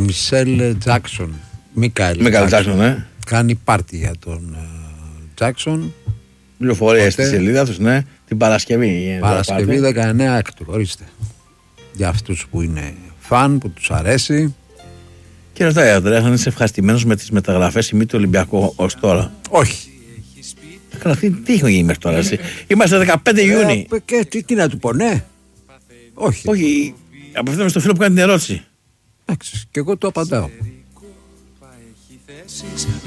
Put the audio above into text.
Μισελ Τζάκσον. Μίκαελ Τζάκσον, ναι. Κάνει πάρτι για τον Τζάκσον. Πληροφορίες στη σελίδα τους, ναι. Την Παρασκευή. Παρασκευή 19 έκτου, ορίστε. Για αυτούς που είναι φαν, που τους αρέσει. Και ρωτάει, Ανδρέα, αν είσαι ευχαριστημένος με τις μεταγραφές ή μη του Ολυμπιακού ως τώρα? Όχι. Καλά, τι έχω γίνει μέχρι τώρα, εσύ? Είμαστε 15 Ιούνιου. Και τι να του πω, ναι. Όχι. Όχι, απευθύνομαι στο φίλο που κάνει την ερώτηση. Εντάξει, και εγώ το απαντάω.